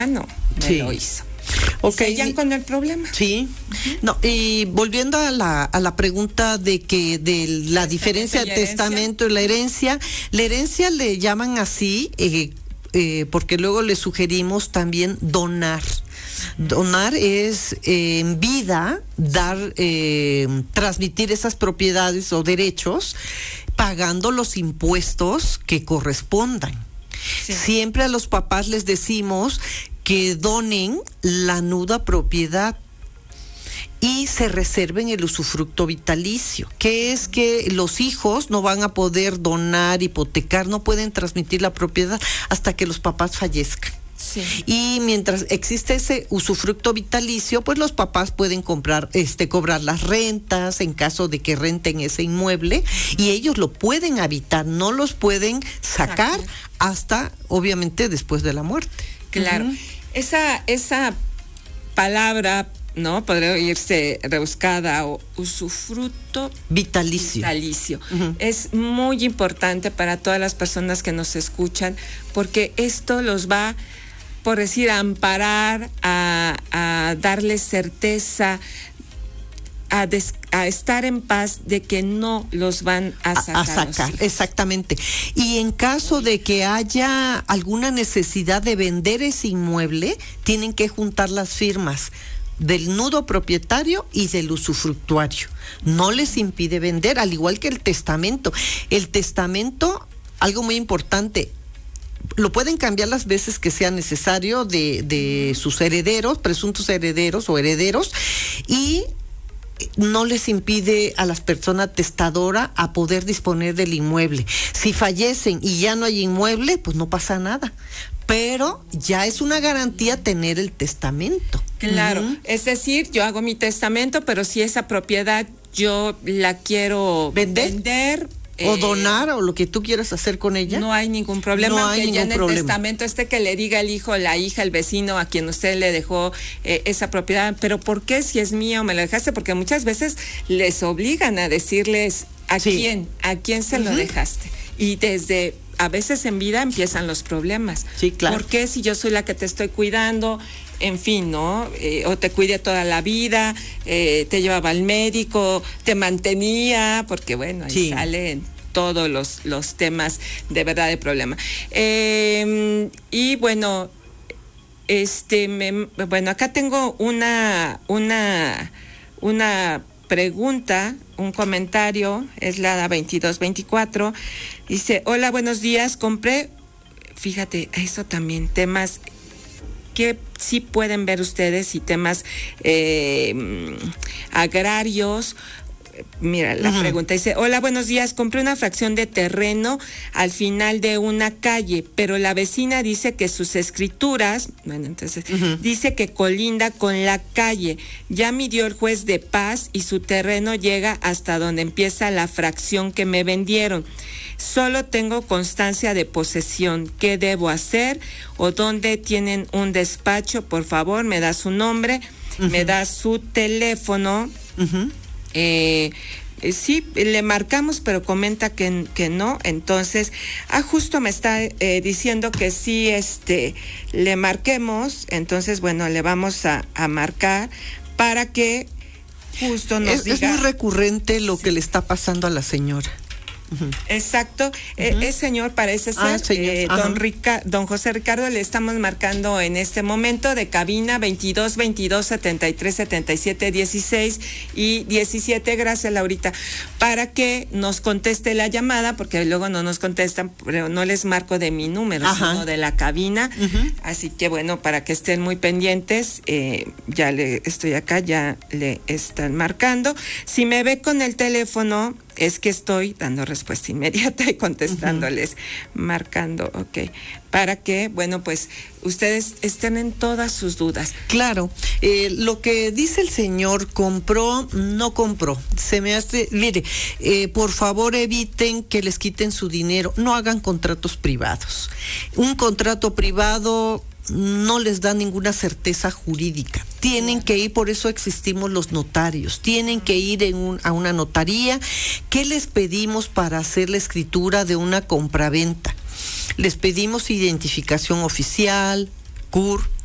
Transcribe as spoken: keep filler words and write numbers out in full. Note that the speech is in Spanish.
me sí. lo hizo. Okay. ¿Seguían con el problema? Sí. Uh-huh. No, y volviendo a la a la pregunta de que de la diferencia del testamento y la herencia, la herencia le llaman así eh, eh, porque luego le sugerimos también donar. Donar es eh, en vida dar, eh, transmitir esas propiedades o derechos pagando los impuestos que correspondan. Sí. Siempre a los papás les decimos que donen la nuda propiedad y se reserven el usufructo vitalicio, que es que los hijos no van a poder donar, hipotecar, no pueden transmitir la propiedad hasta que los papás fallezcan. Sí. Y mientras existe ese usufructo vitalicio, pues los papás pueden comprar, este, cobrar las rentas en caso de que renten ese inmueble y ellos lo pueden habitar, no los pueden sacar Exacto. hasta, obviamente, después de la muerte. Claro. Uh-huh. Esa, esa palabra, ¿no? Podría oírse rebuscada o usufructo vitalicio. vitalicio. Uh-huh. Es muy importante para todas las personas que nos escuchan porque esto los va, por decir, a amparar, a, a darles certeza, a, des, a estar en paz de que no los van a sacar. A, a sacar, exactamente. Y en caso de que haya alguna necesidad de vender ese inmueble, tienen que juntar las firmas del nudo propietario y del usufructuario. No les impide vender, al igual que el testamento. El testamento, algo muy importante, lo pueden cambiar las veces que sea necesario de, de sus herederos, presuntos herederos o herederos, y no les impide a las personas testadoras a poder disponer del inmueble. Si fallecen y ya no hay inmueble, pues no pasa nada. Pero ya es una garantía tener el testamento. Claro, uh-huh. Es decir, yo hago mi testamento, pero si esa propiedad yo la quiero vender, vender o donar o lo que tú quieras hacer con ella, no hay ningún problema. No hay que ningún ya en el problema. testamento este que le diga el hijo, la hija, el vecino a quien usted le dejó eh, esa propiedad, pero ¿por qué si es mía o me la dejaste? Porque muchas veces les obligan a decirles a sí. quién, a quién se uh-huh. lo dejaste. Y desde a veces en vida empiezan los problemas. Sí, claro. ¿Por qué si yo soy la que te estoy cuidando? En fin, ¿no? Eh, o te cuidé toda la vida, eh, te llevaba al médico, te mantenía, porque bueno, ahí sí. salen todos los, los temas de verdad de problema. Eh, y bueno, este, me, bueno, acá tengo una, una, una pregunta, un comentario, es la veintidós veinticuatro, dice, hola, buenos días, compré, fíjate, eso también, temas que sí pueden ver ustedes y temas eh, agrarios. Mira, la uh-huh. pregunta dice, hola, buenos días, compré una fracción de terreno al final de una calle, pero la vecina dice que sus escrituras, bueno, entonces, uh-huh. dice que colinda con la calle, ya midió el juez de paz y su terreno llega hasta donde empieza la fracción que me vendieron. Solo tengo constancia de posesión. ¿Qué debo hacer? ¿O dónde tienen un despacho? Por favor, me da su nombre, uh-huh. me da su teléfono. Uh-huh. Eh, eh, sí, le marcamos, pero comenta que, que no. Entonces, ah, justo me está eh, diciendo que sí, este, le marquemos. Entonces, bueno, le vamos a, a marcar para que justo nos es, diga. Es muy recurrente lo sí. que le está pasando a la señora. Uh-huh. Exacto, uh-huh. eh, es señor, parece ser, ah, señor. Eh, don, Rica, don José Ricardo, le estamos marcando en este momento de cabina veintidós veintidós setenta y tres setenta y siete dieciséis y diecisiete, gracias Laurita, para que nos conteste la llamada, porque luego no nos contestan, pero no les marco de mi número, Ajá. sino de la cabina, uh-huh. así que bueno, para que estén muy pendientes, eh, ya le estoy acá, ya le están marcando. Si me ve con el teléfono, es que estoy dando respuesta inmediata y contestándoles, uh-huh. marcando, ok, para que, bueno, pues ustedes estén en todas sus dudas. Claro, eh, lo que dice el señor, compró, no compró, se me hace, mire, eh, por favor eviten que les quiten su dinero, no hagan contratos privados. Un contrato privado no les da ninguna certeza jurídica. Tienen que ir, por eso existimos los notarios, tienen que ir en un, a una notaría. ¿Qué les pedimos para hacer la escritura de una compraventa? Les pedimos identificación oficial, C U R,